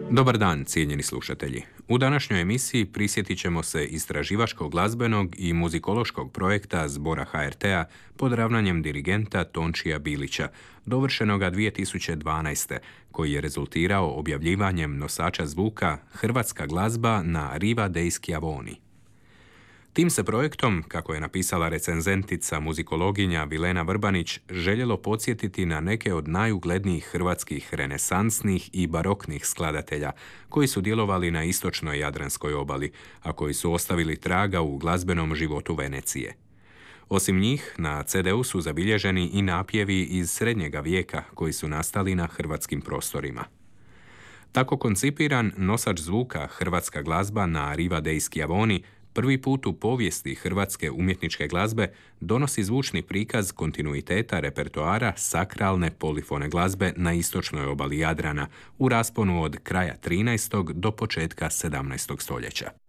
Dobar dan, cijenjeni slušatelji. U današnjoj emisiji prisjetit ćemo se istraživačkog glazbenog i muzikološkog projekta Zbora HRT-a pod ravnanjem dirigenta Tončija Bilića, dovršenoga 2012. koji je rezultirao objavljivanjem nosača zvuka Hrvatska glazba na Riva dei Schiavoni. Tim se projektom, kako je napisala recenzentica muzikologinja Vilena Vrbanić, željelo podsjetiti na neke od najuglednijih hrvatskih renesansnih i baroknih skladatelja koji su djelovali na istočnoj Jadranskoj obali, a koji su ostavili traga u glazbenom životu Venecije. Osim njih, na CD-u su zabilježeni i napjevi iz srednjega vijeka koji su nastali na hrvatskim prostorima. Tako koncipiran nosač zvuka Hrvatska glazba na Riva dei Schiavoni prvi put u povijesti hrvatske umjetničke glazbe donosi zvučni prikaz kontinuiteta repertoara sakralne polifone glazbe na istočnoj obali Jadrana u rasponu od kraja 13. do početka 17. stoljeća.